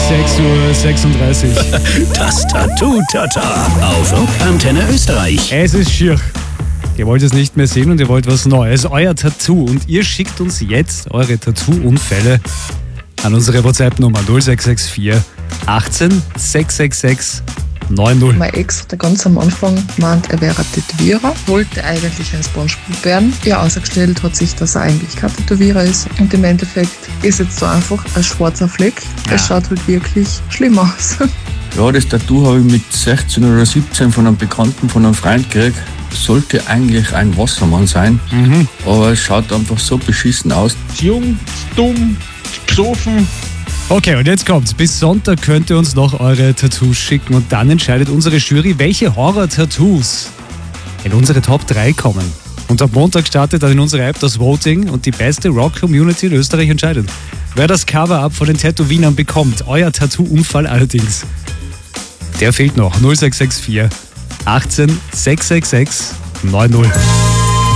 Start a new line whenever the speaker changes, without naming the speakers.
6:36 Uhr.
Das Tattoo-Tata auf Antenne Österreich.
Es ist schier. Ihr wollt es nicht mehr sehen und ihr wollt was Neues. Euer Tattoo. Und ihr schickt uns jetzt eure Tattoo-Unfälle an unsere WhatsApp-Nummer 0664 18 666 90.
Mein Ex hat ganz am Anfang gemeint, er wäre Tätowierer, wollte eigentlich ein Spongebob werden. Ja, ausgestellt hat sich, dass er eigentlich kein Tätowierer ist. Und im Endeffekt ist jetzt so einfach ein schwarzer Fleck.
Ja.
Es schaut halt wirklich schlimm aus.
Ja, das Tattoo habe ich mit 16 oder 17 von einem Bekannten, von einem Freund gekriegt. Sollte eigentlich ein Wassermann sein, aber es schaut einfach so beschissen aus.
Jung, dumm, besoffen.
Okay, und jetzt kommt's. Bis Sonntag könnt ihr uns noch eure Tattoos schicken und dann entscheidet unsere Jury, welche Horror-Tattoos in unsere Top 3 kommen. Und ab Montag startet dann in unserer App das Voting und die beste Rock-Community in Österreich entscheidet, wer das Cover-Up von den Tätowienern bekommt. Euer Tattoo-Unfall allerdings, der fehlt noch. 0664 18 666 90.